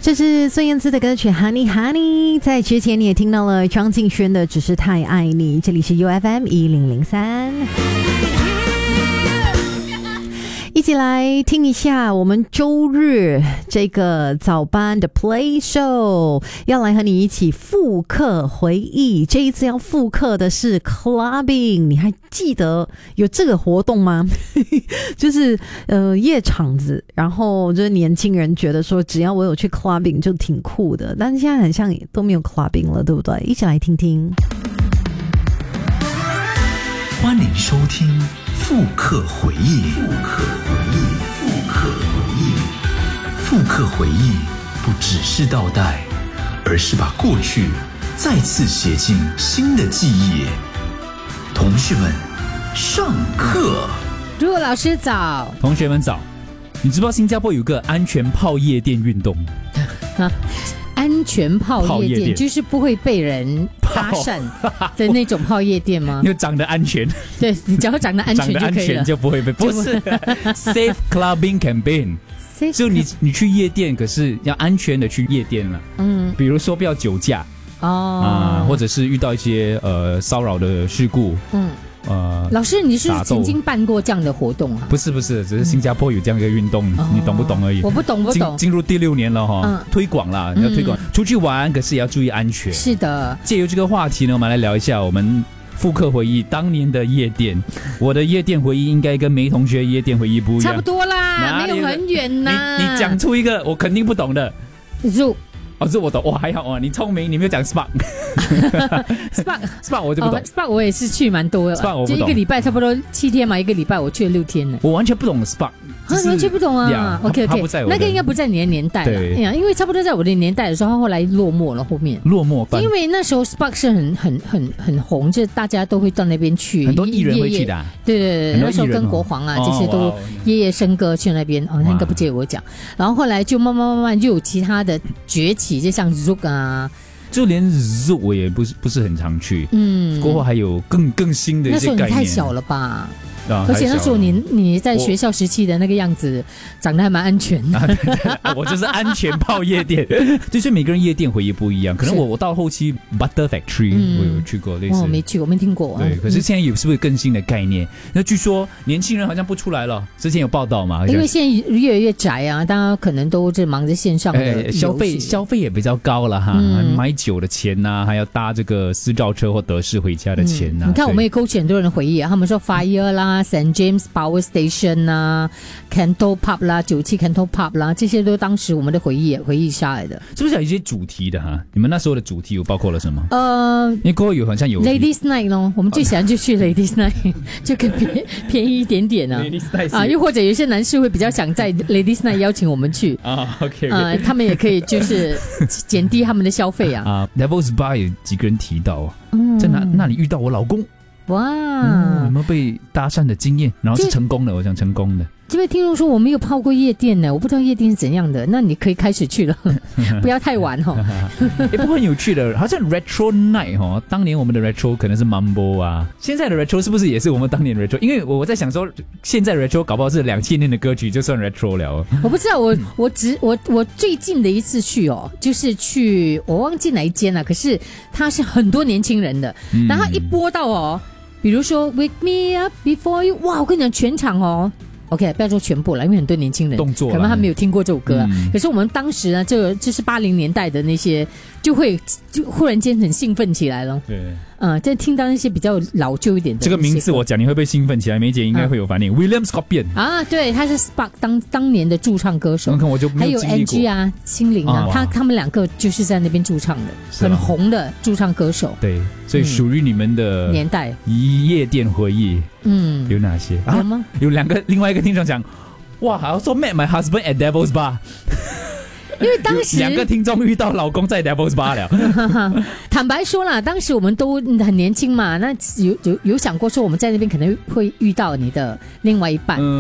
这是孙燕姿的歌曲 Honey Honey， 在之前你也听到了张敬轩的只是太爱你。这里是 UFM 1003，一起来听一下我们周日这个早班的 Play Show， 要来和你一起复刻回忆。这一次要复刻的是 Clubbing， 你还记得有这个活动吗？就是夜场子，然后就是年轻人觉得说只要我有去 Clubbing 就挺酷的，但是现在很像都没有 Clubbing 了，对不对？一起来听听。 欢迎收听复刻回忆，复刻回忆，复刻回忆，复刻回忆，不只是倒带，而是把过去再次写进新的记忆。同学们，上课。 如果老师早， 同学们早。你知不知道新加坡有个安全泡夜店运动？ 安全泡夜店就是不会被人搭讪的那种泡夜店吗？ 又长得安全， 对，你只要长得安全就可以了， 长得安全就不会被，不是Safe Clubbing Campaign， 就你去夜店，可是要安全的去夜店了。比如说不要酒驾或者是遇到一些骚扰的事故。 老师，你是曾经办过这样的活动啊？ 不是，只是新加坡有这样一个运动，你懂不懂而已。 我不懂。 进入第6年了哈，推广啦，要推广，出去玩，可是也要注意安全。 是的。 借由这个话题呢，我们来聊一下我们复刻回忆当年的夜店。我的夜店回忆应该跟梅同学夜店回忆不一样， 差不多啦，没有很远呐。 你讲出一个我肯定不懂的。这我懂，还好你聪明，你没有讲 SPA 我就不懂。 SPA 我也是去蛮多的， SPA 我不懂， 就一个礼拜差不多7天嘛，一个礼拜我去了6天了。 我完全不懂 SPA， 完全不懂啊。OK， 那个应该不在你的年代了。因为差不多在我的年代的时候，后来落寞了。后面落寞， 因为那时候 SPA 是很红，就大家都会到那边去， 很多艺人会去的。 对，那时候跟国皇啊这些都夜夜笙歌去那边。他应该不介意我讲。然后后来就慢慢就有其他的崛起，就像 Zouk 啊。 就连 Zouk 我也不是很常去。过后还有更新的一些概念。 那时候你太小了吧？而且那时候你在学校时期的那个样子，长得还蛮安全的。 我就是安全泡夜店。所以每个人夜店回忆不一样。可能我到后期 Butter Factory 我有去过类似。 我没去过，没听过。 对，可是现在有是不是更新的概念？那据说年轻人好像不出来了。之前有报道嘛？ 因为现在越来越窄啊，大家可能都是忙着线上的消费也比较高了哈。买酒的钱呐，还要搭这个私照车或德士回家的钱呐。 你看我们也勾起很多人的回忆啊，他们说 Fire 啦。St. James Power Station 啦 Canto Pub 啦97 Canto Pub 啦，这些都当时我们的回忆下来的。 是不是有一些主题的哈？你们那时候的主题有包括了什么？因为过后好像有 Ladies Night 咯，我们最喜欢就去 Ladies Night 就更便宜一点点啊。又或者有些男士会比较想在 Ladies Night 邀请我们去 OK， 他们也可以就是减低他们的消费啊。 Devil's Bar 有几个人提到在那里遇到我老公。 哇， 有没有被搭讪的经验？然后是成功的，我想成功的。 这位听众说我没有泡过夜店呢，我不知道夜店是怎样的。那你可以开始去了，不要太晚不过很有趣的，好像 Retro Night 当年我们的 Retro 可能是 Mambo 啊，现在的 Retro 是不是也是我们当年的 Retro？ 因为我在想说，现在的 Retro 搞不好是2000年的歌曲就算 Retro 了。 我不知道，我最近的一次去就是去我忘记哪一间了，可是它是很多年轻人的，然后一播到比如说 Wake Me Up Before You， 哇，我跟你讲全场OK， 不要说全部了，因为很多年轻人动作可能他没有听过这首歌可是我们当时呢，这是80年代的那些，就忽然间很兴奋起来了。 对， 在听到那些比较老旧一点的这个名字，我讲你会不会兴奋起来？梅姐应该会有反应。William Scorpion 对，他是 Spark 当年的驻唱歌手。 我就没有经历过。 还有 NG 啊，心灵啊，他们两个就是在那边驻唱的，很红的驻唱歌手。 对，所以属于你们的年代夜店回忆，有哪些？ 有吗？ 有另外一个听众讲，哇，还要说 Met my husband at Devil's Bar。 因为当时 2个听众遇到老公在 Devil's Bar 了。 坦白说啦，当时我们都很年轻嘛，那有想过说我们在那边可能会遇到你的另外一半。